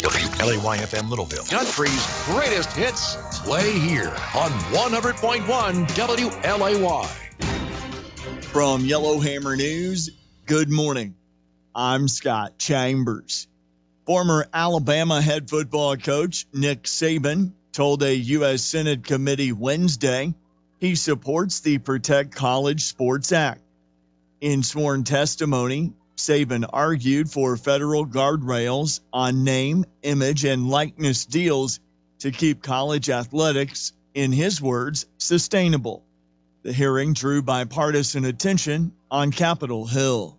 WLAY-FM Littleville. Country's greatest hits play here on 100.1 WLAY. From Yellowhammer News, good morning. I'm Scott Chambers. Former Alabama head football coach Nick Saban told a U.S. Senate committee Wednesday he supports the Protect College Sports Act. In sworn testimony, Saban argued for federal guardrails on name, image, and likeness deals to keep college athletics, in his words, sustainable. The hearing drew bipartisan attention on Capitol Hill.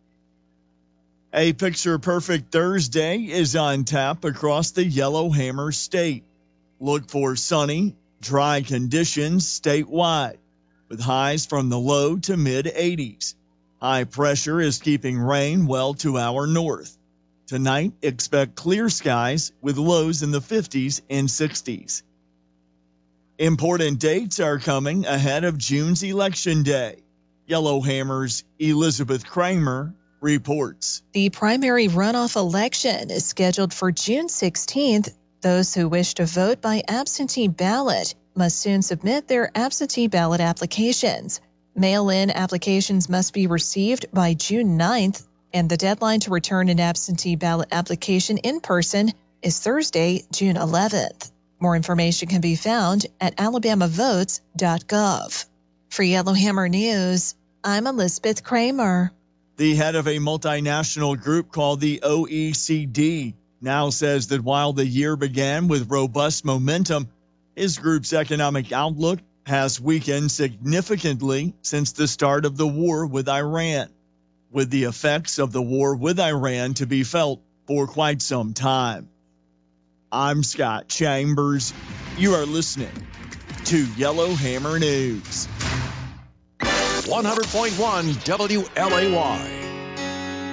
A picture-perfect Thursday is on tap across the Yellowhammer State. Look for sunny, dry conditions statewide, with highs from the low to mid-80s. High pressure is keeping rain well to our north. Tonight, expect clear skies with lows in the 50s and 60s. Important dates are coming ahead of June's Election Day. Yellowhammer's Elizabeth Kramer reports. The primary runoff election is scheduled for June 16th. Those who wish to vote by absentee ballot must soon submit their absentee ballot applications. Mail-in applications must be received by June 9th, and the deadline to return an absentee ballot application in person is Thursday, June 11th. More information can be found at alabamavotes.gov. For Yellowhammer News, I'm Elizabeth Kramer. The head of a multinational group called the OECD now says that while the year began with robust momentum, his group's economic outlook has weakened significantly since the start of the war with Iran, with the effects of the war with Iran to be felt for quite some time. I'm Scott Chambers. You are listening to Yellowhammer News. 100.1 WLAY.